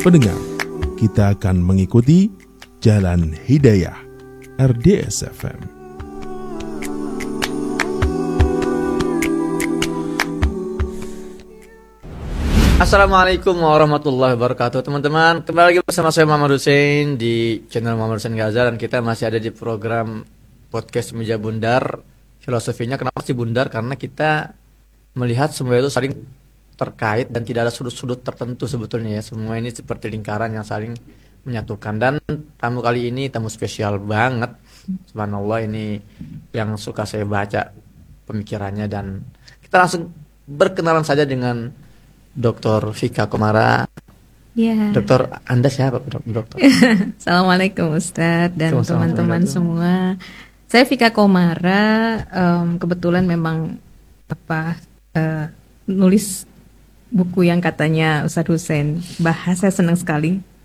Pendengar, kita akan mengikuti Jalan Hidayah RDS FM. Assalamualaikum warahmatullahi wabarakatuh. Teman-teman, kembali lagi bersama saya Muhammad Hussein di channel Muhammad Hussein Gaza. Dan kita masih ada di program podcast Meja Bundar. Filosofinya kenapa sih bundar? Karena kita melihat semua itu saling terkait dan tidak ada sudut-sudut tertentu sebetulnya ya. Semua ini seperti lingkaran yang saling menyatukan. Dan tamu kali ini tamu spesial banget. Subhanallah, ini yang suka saya baca pemikirannya. Dan kita langsung berkenalan saja dengan Dr. Vika Komara. Ya. Dokter, Anda siapa, dokter? Assalamualaikum Ustadz dan teman-teman semua. Saya Vika Komara. Kebetulan memang nulis buku yang katanya Ustadz Hussein bahas. Saya senang sekali